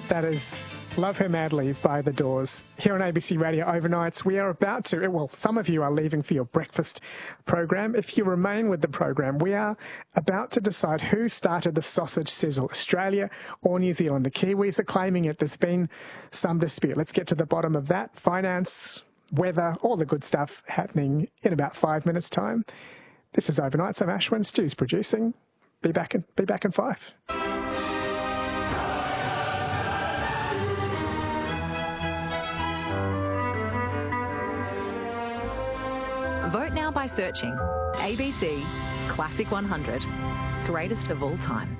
That is Love Her Madly by The Doors. Here on ABC Radio Overnights, we are about to, well, some of you are leaving for your breakfast program. If you remain with the program, we are about to decide who started the sausage sizzle, Australia or New Zealand. The Kiwis are claiming it. There's been some dispute. Let's get to the bottom of that. Finance, weather, all the good stuff happening in about 5 minutes' time. This is Overnights. I'm Ashwin. Stu's producing. Be back in 5. Vote now by searching ABC Classic 100, greatest of all time.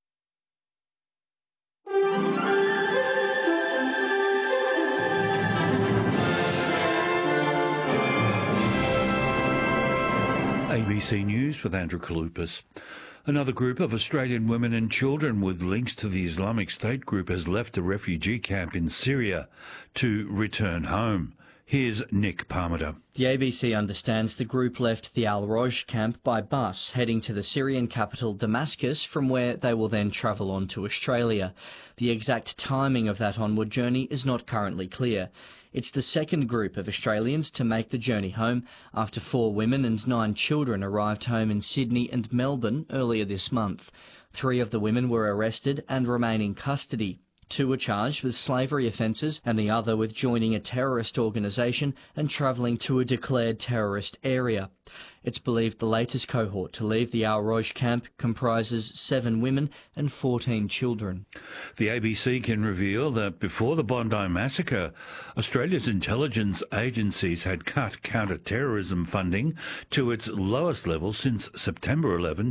ABC News with Andrew Kalupas. Another group of Australian women and children with links to the Islamic State group has left a refugee camp in Syria to return home. Here's Nick Parmiter. The ABC understands the group left the Al-Roj camp by bus, heading to the Syrian capital Damascus, from where they will then travel on to Australia. The exact timing of that onward journey is not currently clear. It's the second group of Australians to make the journey home after 4 women and 9 children arrived home in Sydney and Melbourne earlier this month. 3 of the women were arrested and remain in custody. 2 were charged with slavery offences and the other with joining a terrorist organisation and travelling to a declared terrorist area. It's believed the latest cohort to leave the Al-Roj camp comprises 7 women and 14 children. The ABC can reveal that before the Bondi massacre, Australia's intelligence agencies had cut counter-terrorism funding to its lowest level since September 11,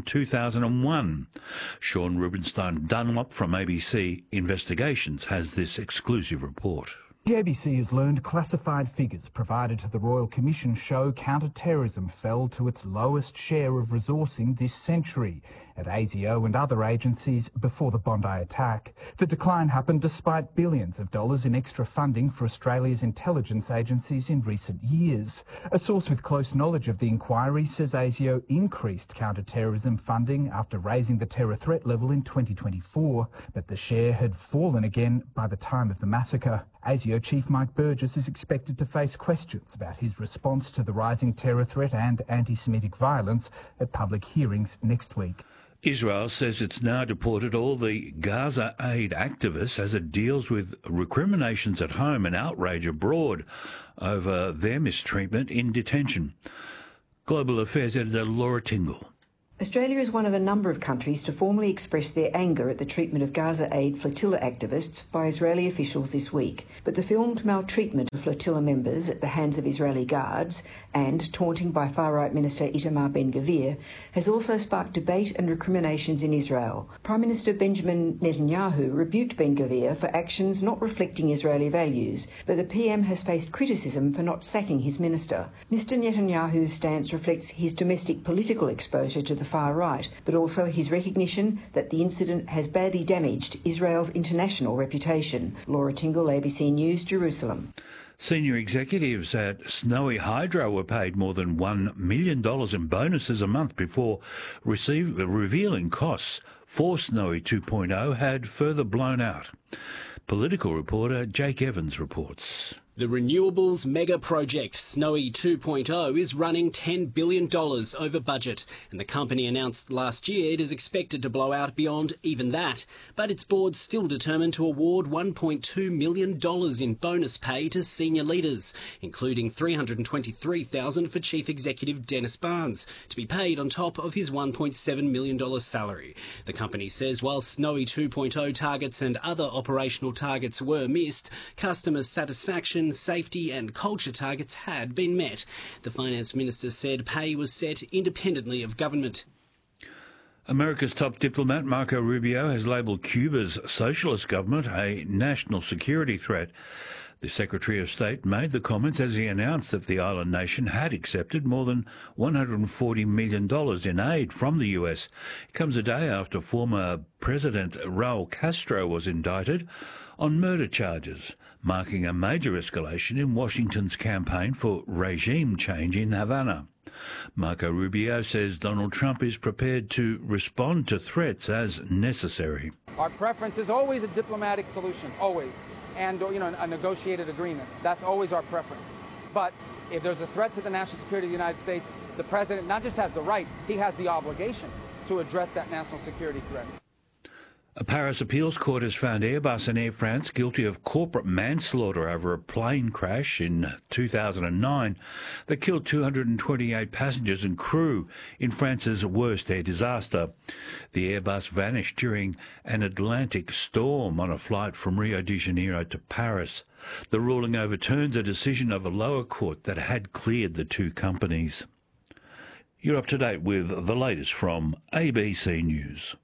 2001. Sean Rubenstein Dunlop from ABC Investigations has this exclusive report. The ABC has learned classified figures provided to the Royal Commission show counter-terrorism fell to its lowest share of resourcing this century at ASIO and other agencies before the Bondi attack. The decline happened despite billions of dollars in extra funding for Australia's intelligence agencies in recent years. A source with close knowledge of the inquiry says ASIO increased counter-terrorism funding after raising the terror threat level in 2024, but the share had fallen again by the time of the massacre. ASIO Chief Mike Burgess is expected to face questions about his response to the rising terror threat and anti-Semitic violence at public hearings next week. Israel says it's now deported all the Gaza aid activists as it deals with recriminations at home and outrage abroad over their mistreatment in detention. Global Affairs editor Laura Tingle. Australia is one of a number of countries to formally express their anger at the treatment of Gaza Aid flotilla activists by Israeli officials this week. But the filmed maltreatment of flotilla members at the hands of Israeli guards and taunting by far-right Minister Itamar Ben-Gvir has also sparked debate and recriminations in Israel. Prime Minister Benjamin Netanyahu rebuked Ben-Gvir for actions not reflecting Israeli values, but the PM has faced criticism for not sacking his minister. Mr Netanyahu's stance reflects his domestic political exposure to the far right, but also his recognition that the incident has badly damaged Israel's international reputation. Laura Tingle, ABC News, Jerusalem. Senior executives at Snowy Hydro were paid more than $1 million in bonuses a month before revealing costs for Snowy 2.0 had further blown out. Political reporter Jake Evans reports. The renewables mega project Snowy 2.0 is running $10 billion over budget, and the company announced last year it is expected to blow out beyond even that. But its board's still determined to award $1.2 million in bonus pay to senior leaders, including $323,000 for Chief Executive Dennis Barnes, to be paid on top of his $1.7 million salary. The company says while Snowy 2.0 targets and other operational targets were missed, customer satisfaction, safety and culture targets had been met. The finance minister said pay was set independently of government. America's top diplomat Marco Rubio has labelled Cuba's socialist government a national security threat. The Secretary of State made the comments as he announced that the island nation had accepted more than $140 million in aid from the US. It comes a day after former President Raul Castro was indicted on murder charges, marking a major escalation in Washington's campaign for regime change in Havana. Marco Rubio says Donald Trump is prepared to respond to threats as necessary. Our preference is always a diplomatic solution, always, and a negotiated agreement. That's always our preference. But if there's a threat to the national security of the United States, the president not just has the right, he has the obligation to address that national security threat. A Paris appeals court has found Airbus and Air France guilty of corporate manslaughter over a plane crash in 2009 that killed 228 passengers and crew in France's worst air disaster. The Airbus vanished during an Atlantic storm on a flight from Rio de Janeiro to Paris. The ruling overturns a decision of a lower court that had cleared the two companies. You're up to date with the latest from ABC News.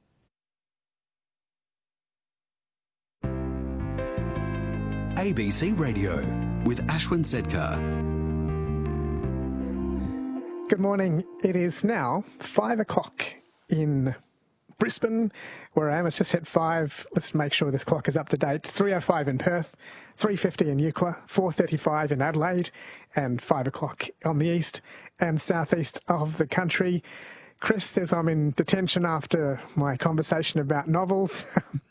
ABC Radio with Ashwin Sedkar. Good morning. It is now 5 o'clock in Brisbane, where I am. It's just hit 5. Let's make sure this clock is up to date. 3:05 in Perth, 3:50 in Eucla, 4:35 in Adelaide, and 5 o'clock on the east and southeast of the country. Chris says I'm in detention after my conversation about novels.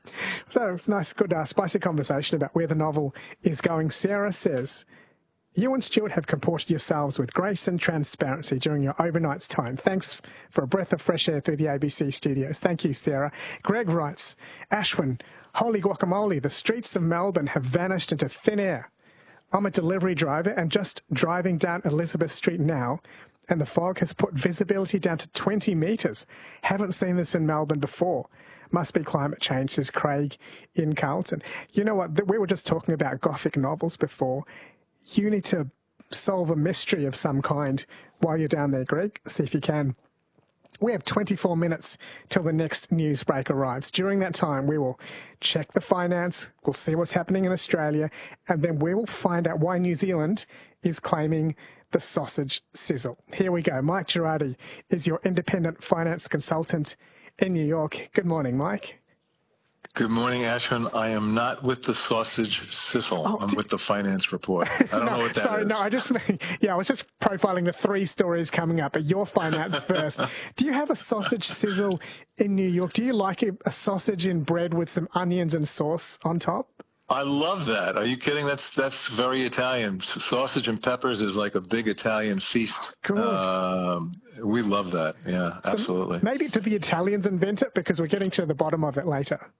So it's a nice, good, spicy conversation about where the novel is going. Sarah says, you and Stuart have comported yourselves with grace and transparency during your overnights time. Thanks for a breath of fresh air through the ABC studios. Thank you, Sarah. Greg writes, Ashwin, holy guacamole, the streets of Melbourne have vanished into thin air. I'm a delivery driver and just driving down Elizabeth Street now, and the fog has put visibility down to 20 metres. Haven't seen this in Melbourne before. Must be climate change, says Craig in Carlton. You know what? We were just talking about Gothic novels before. You need to solve a mystery of some kind while you're down there, Greg. See if you can. We have 24 minutes till the next news break arrives. During that time, we will check the finance, we'll see what's happening in Australia, and then we will find out why New Zealand is claiming the sausage sizzle. Here we go. Mike Girardi is your independent finance consultant in New York. Good morning, Mike. Good morning, Ashwin. I am not with the sausage sizzle. I'm with the finance report. I don't know what that is. No, I was just profiling the 3 stories coming up, but your finance first. Do you have a sausage sizzle in New York? Do you like a sausage in bread with some onions and sauce on top? I love that. Are you kidding? That's very Italian. Sausage and peppers is like a big Italian feast. Good. We love that. Yeah, so absolutely. Maybe did the Italians invent it? Because we're getting to the bottom of it later.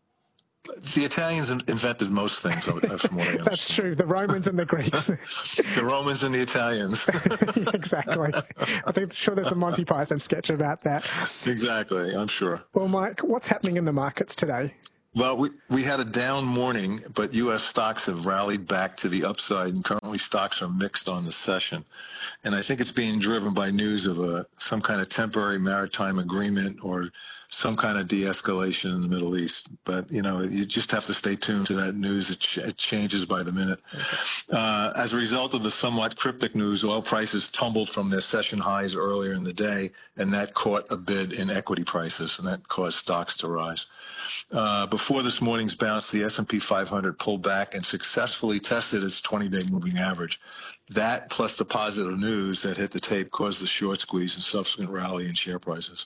The Italians invented most things, from what I understand. That's true. The Romans and the Greeks. The Romans and the Italians. Exactly. I think sure there's a Monty Python sketch about that. Exactly, I'm sure. Well, Mike, what's happening in the markets today? Well, we had a down morning, but U.S. stocks have rallied back to the upside, and currently stocks are mixed on the session. And I think it's being driven by news of some kind of temporary maritime agreement or some kind of de-escalation in the Middle East. But, you just have to stay tuned to that news. It changes by the minute. Okay. As a result of the somewhat cryptic news, oil prices tumbled from their session highs earlier in the day, and that caught a bid in equity prices, and that caused stocks to rise. Before this morning's bounce, the S&P 500 pulled back and successfully tested its 20-day moving average. That, plus the positive news that hit the tape, caused the short squeeze and subsequent rally in share prices.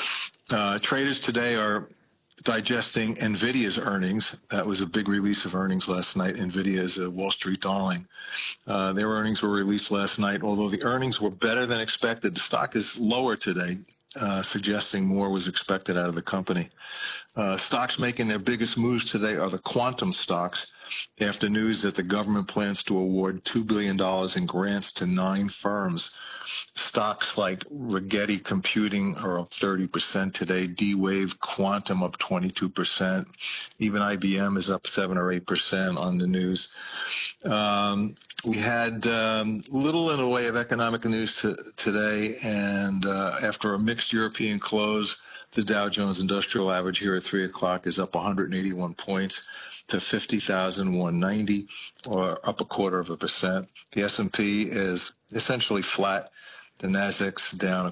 Traders today are digesting NVIDIA's earnings. That was a big release of earnings last night. NVIDIA is a Wall Street darling. Their earnings were released last night. Although the earnings were better than expected, the stock is lower today, suggesting more was expected out of the company. Stocks making their biggest moves today are the quantum stocks, after news that the government plans to award $2 billion in grants to 9 firms. Stocks like Rigetti Computing are up 30% today, D-Wave Quantum up 22%, even IBM is up 7 or 8% on the news. We had little in the way of economic news today, and after a mixed European close, the Dow Jones Industrial Average here at 3 o'clock is up 181 points to 50,190, or up 0.25%. The S&P is essentially flat. The Nasdaq's down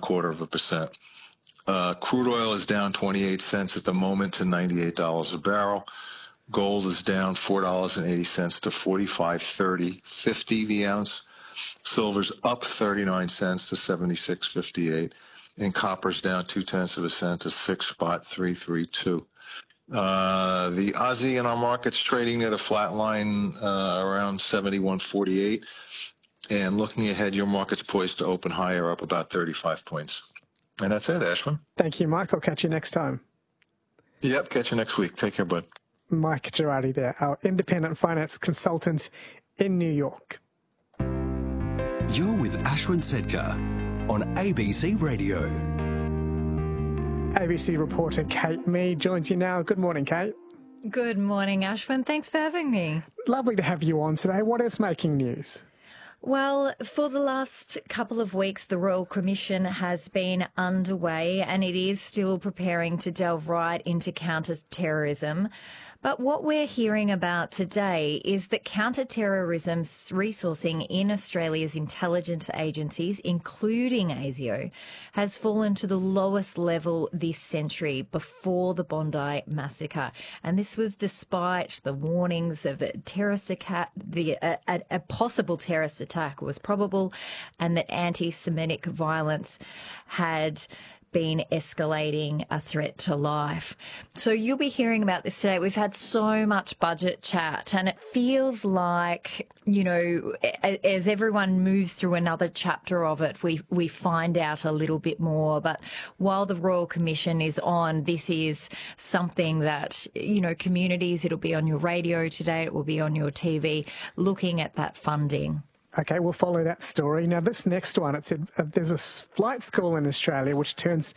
0.25%. Crude oil is down 28 cents at the moment to $98 a barrel. Gold is down $4.80 to $45.50 the ounce. Silver's up 39 cents to 76.58. And copper's down 0.2 cents to 6.332. The Aussie in our market's trading at a flat line around 71.48. And looking ahead, your market's poised to open higher, up about 35 points. And that's it, Ashwin. Thank you, Mike. I'll catch you next time. Yep, catch you next week. Take care, bud. Mike Girardi there, our independent finance consultant in New York. You're with Ashwin Sedkar on ABC Radio. ABC reporter Kate Mead joins you now. Good morning, Kate. Good morning, Ashwin. Thanks for having me. Lovely to have you on today. What is making news? Well, for the last couple of weeks, the Royal Commission has been underway and it is still preparing to delve right into counter-terrorism. But what we're hearing about today is that counter-terrorism resourcing in Australia's intelligence agencies, including ASIO, has fallen to the lowest level this century before the Bondi massacre. And this was despite the warnings of a terrorist attack, a possible terrorist attack was probable, and that anti-Semitic violence had been escalating a threat to life. So you'll be hearing about this today. We've had so much budget chat and it feels like, you know, as everyone moves through another chapter of it, we find out a little bit more. But while the Royal Commission is on, this is something that, you know, communities, it'll be on your radio today, it will be on your TV, looking at that funding. Okay, we'll follow that story. Now, this next one, it said there's a flight school in Australia which turns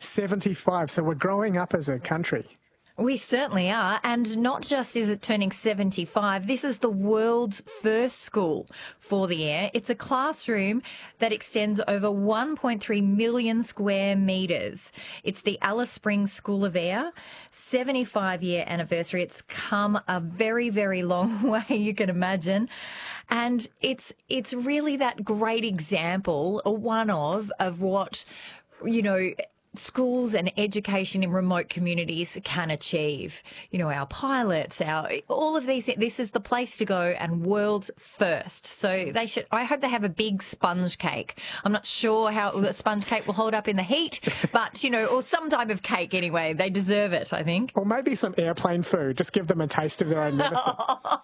75, so we're growing up as a country. We certainly are, and not just is it turning 75, this is the world's first school for the air. It's a classroom that extends over 1.3 million square metres. It's the Alice Springs School of Air, 75-year anniversary. It's come a very, very long way, you can imagine. And it's really that great example, one of what, you know, schools and education in remote communities can achieve. You know, our pilots, all of these, this is the place to go and world's first. So they should, I hope they have a big sponge cake. I'm not sure how the sponge cake will hold up in the heat, but, you know, or some type of cake anyway. They deserve it, I think. Or maybe some airplane food. Just give them a taste of their own medicine.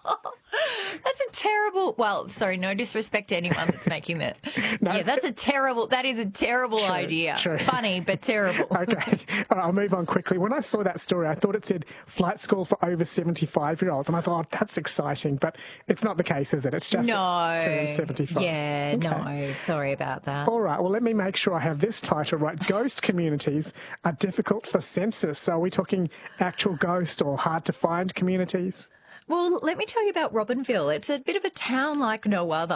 That's a terrible, well, sorry, no disrespect to anyone that's making that. No, yeah, that is a terrible idea. True. Funny, but terrible. Okay. All right, I'll move on quickly. When I saw that story, I thought it said flight school for over 75-year-olds. And I thought, oh, that's exciting. But it's not the case, is it? It's just it's 75. Yeah, okay. No, sorry about that. All right, well, let me make sure I have this title right. Ghost communities are difficult for census. So are we talking actual ghost or hard-to-find communities? Well, let me tell you about Robinville. It's a bit of a town like no other.